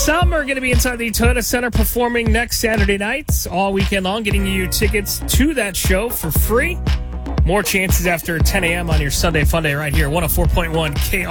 Some are going to be inside the Toyota Center performing next Saturday night, all weekend long, getting you tickets to that show for free. More chances after 10 a.m. on your Sunday Fun Day right here, 104.1 KR.